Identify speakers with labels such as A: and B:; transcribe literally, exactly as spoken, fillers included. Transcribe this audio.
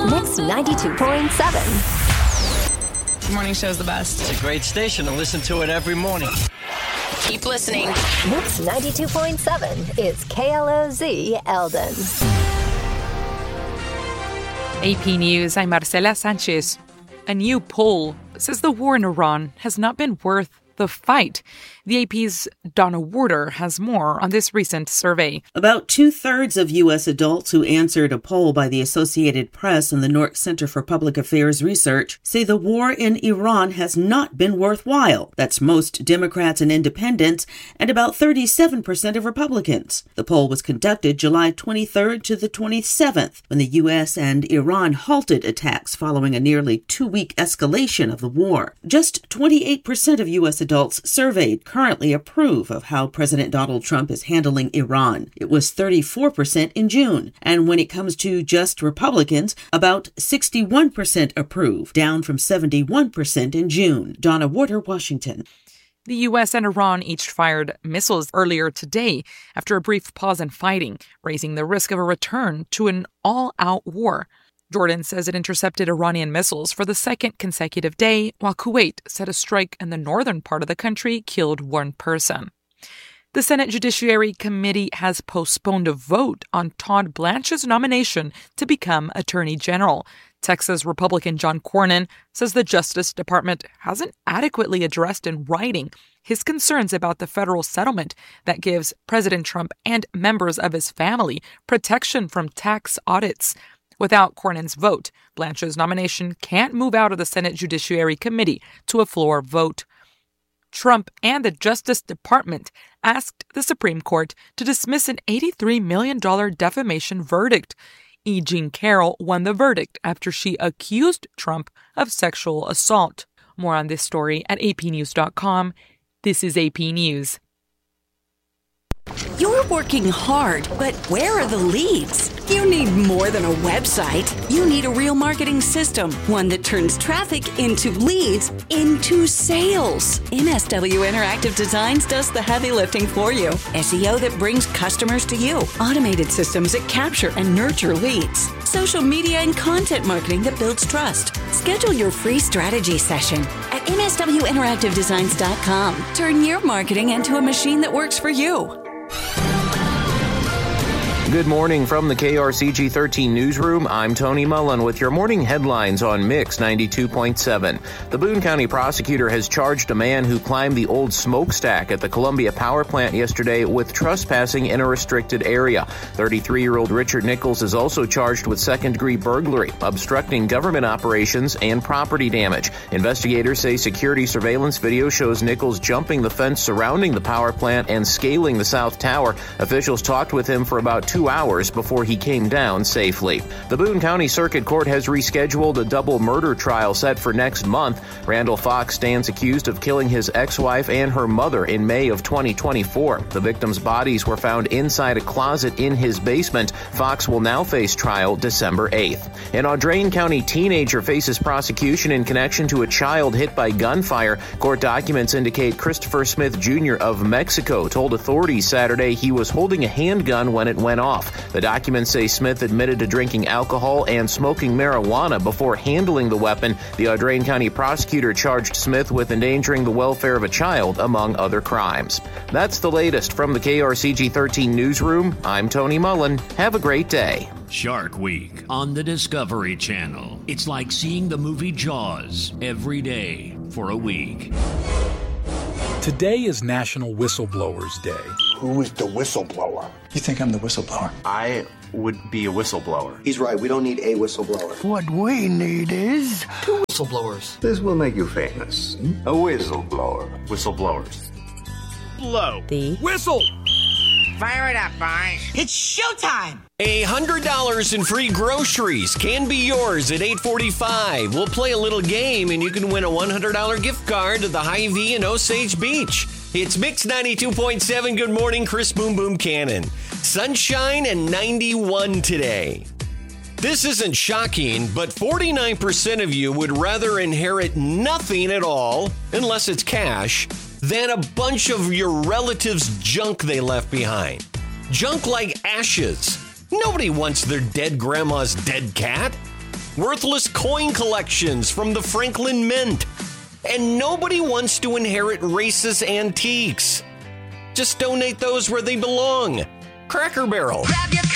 A: Mix ninety-two point seven.
B: Morning show's the best.
C: It's a great station to listen to it every morning.
B: Keep listening.
A: Mix ninety-two point seven is K L O Z Eldon.
D: A P News, I'm Marcela Sanchez. A new poll says the war in Iran has not been worth the fight. The A P's Donna Warder has more on this recent survey.
E: About two-thirds of U S adults who answered a poll by the Associated Press and the Newark Center for Public Affairs Research say the war in Iran has not been worthwhile. That's most Democrats and independents and about thirty-seven percent of Republicans. The poll was conducted July twenty-third to the twenty-seventh when the U S and Iran halted attacks following a nearly two-week escalation of the war. Just twenty-eight percent of U S adults surveyed currently approve of how President Donald Trump is handling Iran. It was thirty-four percent in June. And when it comes to just Republicans, about sixty-one percent approve, down from seventy-one percent in June. Donna Warder, Washington.
D: The U S and Iran each fired missiles earlier today after a brief pause in fighting, raising the risk of a return to an all-out war. Jordan says it intercepted Iranian missiles for the second consecutive day, while Kuwait said a strike in the northern part of the country killed one person. The Senate Judiciary Committee has postponed a vote on Todd Blanche's nomination to become Attorney General. Texas Republican John Cornyn says the Justice Department hasn't adequately addressed in writing his concerns about the federal settlement that gives President Trump and members of his family protection from tax audits. Without Cornyn's vote, Blanche's nomination can't move out of the Senate Judiciary Committee to a floor vote. Trump and the Justice Department asked the Supreme Court to dismiss an eighty-three million dollars defamation verdict. E. Jean Carroll won the verdict after she accused Trump of sexual assault. More on this story at A P news dot com. This is A P News.
F: You're working hard, but where are the leads? You need more than a website. You need a real marketing system, one that turns traffic into leads into sales. M S W Interactive Designs does the heavy lifting for you. S E O that brings customers to you. Automated systems that capture and nurture leads. Social media and content marketing that builds trust. Schedule your free strategy session at M S W interactive designs dot com. Turn your marketing into a machine that works for you.
G: Good morning from the K R C G thirteen newsroom. I'm Tony Mullen with your morning headlines on Mix ninety-two point seven. The Boone County prosecutor has charged a man who climbed the old smokestack at the Columbia Power Plant yesterday with trespassing in a restricted area. thirty-three-year-old Richard Nichols is also charged with second-degree burglary, obstructing government operations, and property damage. Investigators say security surveillance video shows Nichols jumping the fence surrounding the power plant and scaling the south tower. Officials talked with him for about two hours before he came down safely. The Boone County Circuit Court has rescheduled a double murder trial set for next month. Randall Fox stands accused of killing his ex-wife and her mother in May of twenty twenty-four. The victims' bodies were found inside a closet in his basement. Fox will now face trial December eighth. An Audrain County teenager faces prosecution in connection to a child hit by gunfire. Court documents indicate Christopher Smith Junior of Mexico told authorities Saturday he was holding a handgun when it went off. The documents say Smith admitted to drinking alcohol and smoking marijuana before handling the weapon. The Audrain County prosecutor charged Smith with endangering the welfare of a child, among other crimes. That's the latest from the K R C G thirteen newsroom. I'm Tony Mullen. Have a great day.
H: Shark Week on the Discovery Channel. It's like seeing the movie Jaws every day for a week.
I: Today is National Whistleblowers Day.
J: Who is the whistleblower?
K: You think I'm the whistleblower?
L: I would be a whistleblower.
M: He's right. We don't need a whistleblower.
J: What we need is
L: two whistleblowers.
M: This will make you famous. A whistleblower.
L: Whistleblowers.
H: Blow.
A: The
H: whistle.
N: Fire it up, boys.
O: It's showtime.
P: A hundred dollars in free groceries can be yours at eight forty-five. We'll play a little game and you can win a one hundred dollars gift card to the Hy-Vee in Osage Beach. It's Mix ninety-two point seven. Good morning, Chris Boom Boom Cannon. Sunshine and ninety-one today. This isn't shocking, but forty-nine percent of you would rather inherit nothing at all, unless it's cash, than a bunch of your relatives' junk they left behind. Junk like ashes. Nobody wants their dead grandma's dead cat. worthless coin collections from the Franklin Mint. And nobody wants to inherit racist antiques. Just donate those where they belong. Cracker Barrel.
K: Grab your